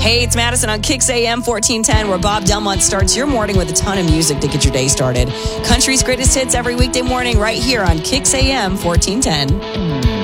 Hey, it's Madison on Kicks AM 1410, where Bob Delmont starts your morning with a ton of music to get your day started. Country's greatest hits every weekday morning right here on Kicks AM 1410.